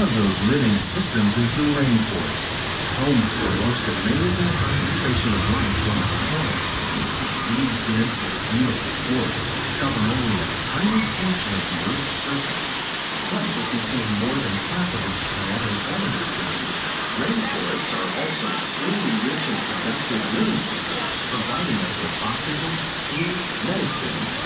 One of those living systems is the rainforest, home to the most amazing concentration of life on the planet. These dense and beautiful forests cover only a tiny portion of the Earth's surface, but they contain more than half of its plant and animal species. Rainforests are also extremely rich and productive living systems, providing us with oxygen, food, medicine,